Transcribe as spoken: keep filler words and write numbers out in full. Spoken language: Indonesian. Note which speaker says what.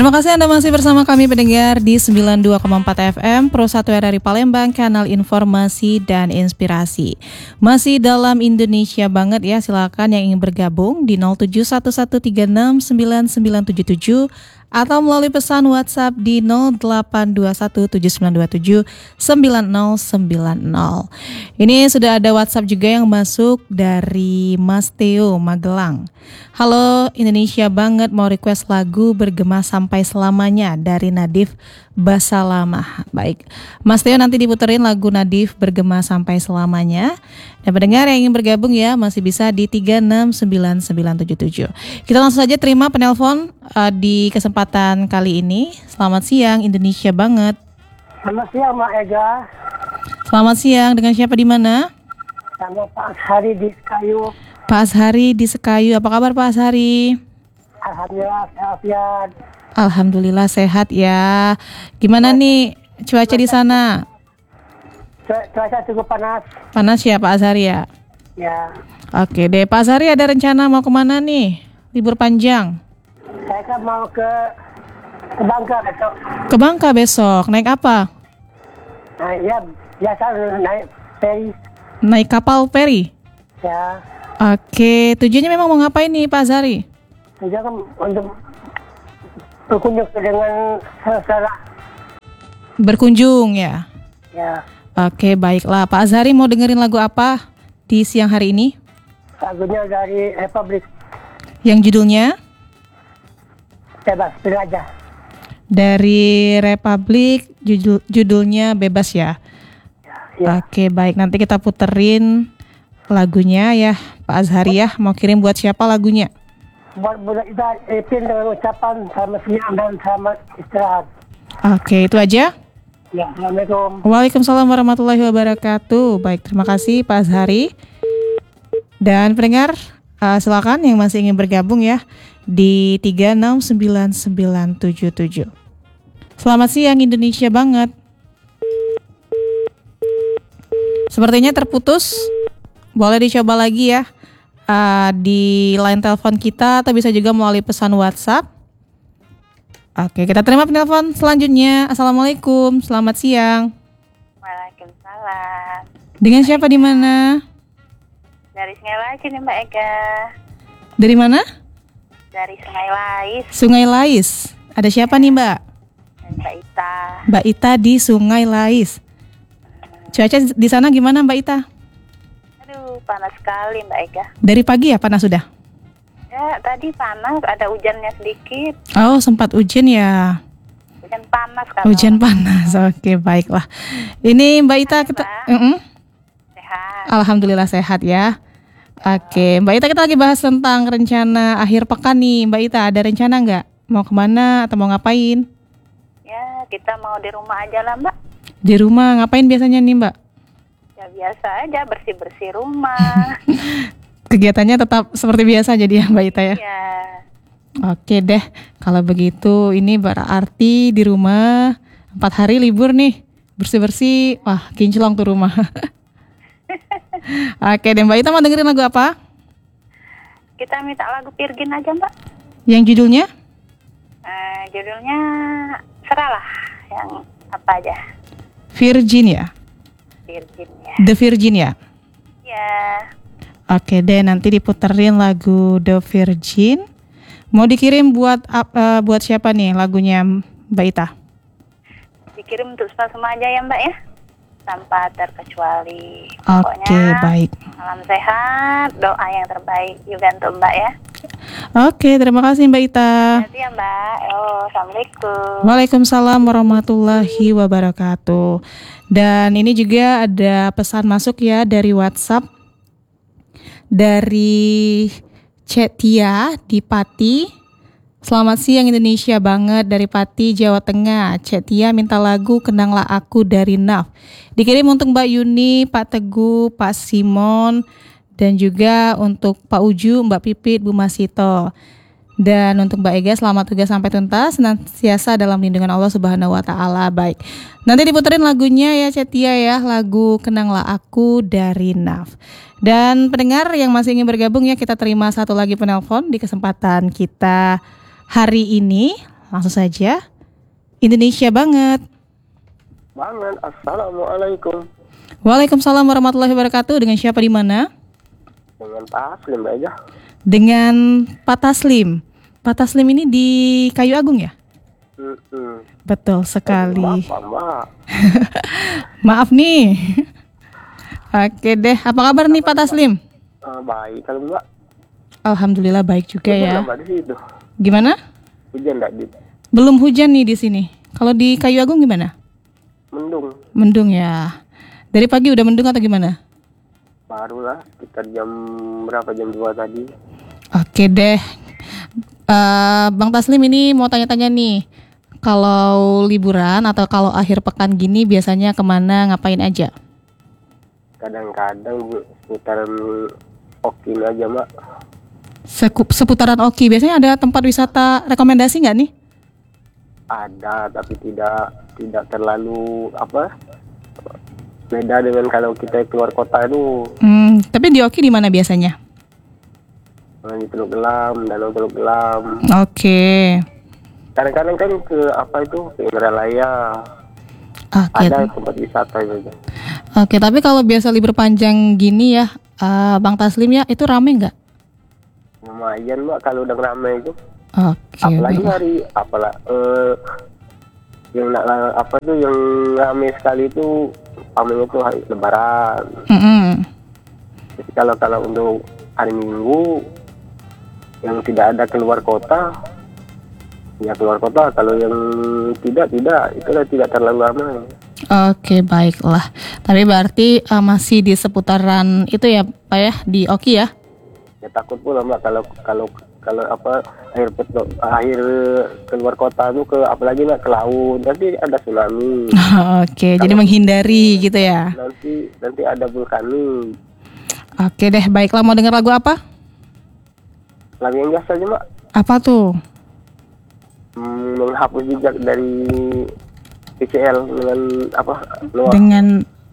Speaker 1: Terima kasih Anda masih bersama kami pendengar di sembilan puluh dua koma empat F M Pro satu R R I Palembang, kanal informasi dan inspirasi. Masih dalam Indonesia banget ya, silakan yang ingin bergabung di nol tujuh satu satu tiga enam sembilan sembilan tujuh tujuh atau melalui pesan WhatsApp di nol delapan dua satu tujuh sembilan dua tujuh sembilan nol sembilan nol. Ini sudah ada WhatsApp juga yang masuk dari Mas Theo Magelang. Halo, Indonesia banget, mau request lagu Bergema Sampai Selamanya dari Nadif Basalamah. Baik, Mas Theo nanti diputerin lagu Nadif Bergema Sampai Selamanya. Dan pendengar yang ingin bergabung ya masih bisa di tiga enam sembilan sembilan tujuh tujuh. Kita langsung saja terima penelpon uh, di kesempatan kali ini. Selamat siang Indonesia banget.
Speaker 2: Selamat siang Mbak Ega.
Speaker 1: Selamat siang, dengan siapa di mana?
Speaker 2: Sama Pak Ashari di Sekayu.
Speaker 1: Pak Ashari di Sekayu, apa kabar Pak Ashari?
Speaker 2: Alhamdulillah sehat ya.
Speaker 1: Alhamdulillah sehat ya. Gimana nih cuaca di sana?
Speaker 2: Cuaca cukup panas.
Speaker 1: Panas ya Pak Ashari ya?
Speaker 2: Ya.
Speaker 1: Oke deh, Pak Ashari ada rencana mau kemana nih? Libur panjang?
Speaker 2: Saya kan mau ke ke Bangka besok.
Speaker 1: Ke Bangka besok, naik apa?
Speaker 2: Nah, ya biasa naik feri.
Speaker 1: Naik kapal feri?
Speaker 2: Ya.
Speaker 1: Oke, tujuannya memang mau ngapain nih Pak Ashari?
Speaker 2: Tujuan kan untuk berkunjung dengan saudara.
Speaker 1: Berkunjung ya?
Speaker 2: Ya.
Speaker 1: Oke, baiklah. Pak Ashari mau dengerin lagu apa di siang hari ini?
Speaker 2: Lagunya dari Republik.
Speaker 1: Yang judulnya?
Speaker 2: Bebas, pilih aja.
Speaker 1: Dari Republik, judul, judulnya Bebas ya?
Speaker 2: Ya.
Speaker 1: Oke, baik. Nanti kita puterin lagunya ya Pak Ashari ya. Mau kirim buat siapa lagunya?
Speaker 2: Buat budak kita Ipin dengan ucapan selamat siang dan selamat istirahat.
Speaker 1: Oke, itu aja.
Speaker 2: Ya, Assalamualaikum.
Speaker 1: Waalaikumsalam warahmatullahi wabarakatuh. Baik, terima kasih Pak Ashari. Dan pendengar, uh, silakan yang masih ingin bergabung ya di tiga enam sembilan sembilan tujuh tujuh. Selamat siang Indonesia banget. Sepertinya terputus. Boleh dicoba lagi ya uh, di line telepon kita atau bisa juga melalui pesan WhatsApp. Oke, kita terima penelpon selanjutnya. Assalamualaikum, selamat siang.
Speaker 3: Waalaikumsalam.
Speaker 1: Dengan siapa di mana?
Speaker 3: Dari Sungai Lais nih Mbak Ega.
Speaker 1: Dari mana?
Speaker 3: Dari Sungai Lais.
Speaker 1: Sungai Lais. Ada siapa nih Mbak?
Speaker 3: Mbak Ita.
Speaker 1: Mbak Ita di Sungai Lais. Cuaca di sana gimana Mbak Ita?
Speaker 3: Aduh, panas sekali Mbak Ega.
Speaker 1: Dari pagi ya panas sudah?
Speaker 3: Ya, tadi panas, ada hujannya sedikit.
Speaker 1: Oh, sempat hujan ya?
Speaker 3: Hujan panas kan?
Speaker 1: Hujan panas, oke baiklah. Ini Mbak Ita kita... Uh-uh.
Speaker 3: Sehat.
Speaker 1: Alhamdulillah sehat ya. Oke, Mbak Ita kita lagi bahas tentang rencana akhir pekan nih. Mbak Ita ada rencana nggak? Mau kemana atau mau ngapain?
Speaker 3: Ya, kita mau di rumah aja lah Mbak.
Speaker 1: Di rumah, ngapain biasanya nih Mbak?
Speaker 3: Ya biasa aja, bersih-bersih rumah.
Speaker 1: Kegiatannya tetap seperti biasa jadi ya Mbak Ita ya?
Speaker 3: Iya.
Speaker 1: Oke deh, kalau begitu ini berarti di rumah empat hari libur nih, bersih-bersih, wah kinclong tuh rumah. Oke deh Mbak Ita mau dengerin lagu apa?
Speaker 3: Kita minta lagu Virgin aja Mbak.
Speaker 1: Yang judulnya?
Speaker 3: Uh, judulnya Seralah, yang apa aja?
Speaker 1: Virgin ya?
Speaker 3: Virgin ya.
Speaker 1: The Virgin ya?
Speaker 3: Ya.
Speaker 1: Oke deh, nanti diputerin lagu The Virgin. Mau dikirim buat uh, buat siapa nih lagunya Mbak Ita?
Speaker 3: Dikirim untuk semua aja ya Mbak ya, tanpa terkecuali.
Speaker 1: Oke, baik.
Speaker 3: Salam sehat, doa yang terbaik juga untuk Mbak ya.
Speaker 1: Oke, terima kasih Mbak Ita.
Speaker 3: Nanti ya Mbak. Oh, Assalamualaikum.
Speaker 1: Waalaikumsalam warahmatullahi wabarakatuh. Dan ini juga ada pesan masuk ya dari WhatsApp. Dari Cetia di Pati. Selamat siang Indonesia banget, dari Pati, Jawa Tengah. Cetia minta lagu Kenanglah Aku dari Naf. Dikirim untuk Mbak Yuni, Pak Teguh, Pak Simon, dan juga untuk Pak Uju, Mbak Pipit, Bu Masito. Dan untuk Mbak Ega, selamat tugas sampai tuntas, senantiasa dalam lindungan Allah Subhanahu wa taala. Baik. Nanti diputerin lagunya ya Cetia ya, lagu Kenanglah Aku dari Naf. Dan pendengar yang masih ingin bergabung ya, kita terima satu lagi penelpon di kesempatan kita hari ini. langsung saja. Indonesia banget.
Speaker 2: Banget. Assalamualaikum.
Speaker 1: Waalaikumsalam warahmatullahi wabarakatuh. Dengan siapa di mana?
Speaker 2: Dengan Pak Aslim aja.
Speaker 1: Dengan Pak Taslim. Pak Taslim ini di Kayu Agung ya?
Speaker 2: Mm-mm.
Speaker 1: Betul sekali.
Speaker 2: Maaf, Mbak.
Speaker 1: Maaf nih. Oke deh, apa kabar nih Pak Taslim?
Speaker 2: Uh, baik, kalau Mbak.
Speaker 1: Alhamdulillah baik juga ya.
Speaker 2: Hujan Mbak di situ.
Speaker 1: Gimana?
Speaker 2: Hujan enggak di?
Speaker 1: Belum hujan nih di sini. Kalau di Kayu Agung gimana?
Speaker 2: Mendung.
Speaker 1: Mendung ya. Dari pagi udah mendung atau gimana?
Speaker 2: Barulah sekitar jam berapa, jam dua tadi.
Speaker 1: Oke deh. Uh, Bang Taslim ini mau tanya-tanya nih. Kalau liburan atau kalau akhir pekan gini biasanya kemana, ngapain aja?
Speaker 2: Kadang-kadang seputaran Okin aja, Mak.
Speaker 1: Sekup, seputaran Oki. Biasanya ada tempat wisata rekomendasi nggak nih?
Speaker 2: Ada, tapi tidak tidak terlalu apa? Beda dengan kalau kita keluar kota itu.
Speaker 1: Hmm, tapi di Oki di mana biasanya?
Speaker 2: Di Teluk Gelam, Danau Teluk Gelam.
Speaker 1: Oke.
Speaker 2: Kadang-kadang kan ke apa itu, ke Indralaya.
Speaker 1: Oke.
Speaker 2: Ada tempat wisata itu.
Speaker 1: Oke, tapi kalau biasa libur panjang gini ya, uh, Bang Taslim ya, itu rame nggak?
Speaker 2: Lumayan Mbak kalau udah ramai itu.
Speaker 1: Oke.
Speaker 2: Apalagi
Speaker 1: baiklah.
Speaker 2: hari apalah eh, yang nak apa tuh yang ramai sekali itu pamannya tuh hari Lebaran.
Speaker 1: Mm-mm.
Speaker 2: Jadi kalau kalau untuk hari Minggu yang tidak ada keluar kota, ya keluar kota. Kalau yang tidak tidak itu tidak terlalu ramai.
Speaker 1: Oke, baiklah. Tapi berarti uh, masih di seputaran itu ya, Pak ya, di Oki ya?
Speaker 2: Ya takut pula Mbak kalau kalau kalau apa akhir petro, akhir keluar kota itu ke apalagi nak ke laut nanti ada tsunami.
Speaker 1: Oke, jadi menghindari gitu ya.
Speaker 2: Nanti nanti ada vulkanik.
Speaker 1: Oke deh, baiklah. Mau dengar lagu apa?
Speaker 2: Lagu yang biasa aja Mbak.
Speaker 1: Apa tuh?
Speaker 2: Hmm, menghapus jejak dari P C L dengan apa? Noah.
Speaker 1: Dengan